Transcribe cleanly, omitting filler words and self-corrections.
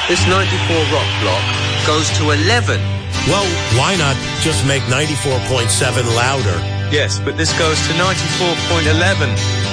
This 94 rock block goes to 11. Well, why not just make 94.7 louder? Yes, but this goes to 94.11.